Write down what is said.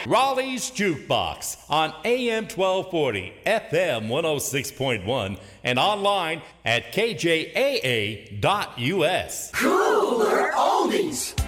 Raleigh's Jukebox on AM 1240, FM 106.1, and online at kjaa.us. Cooler oldies.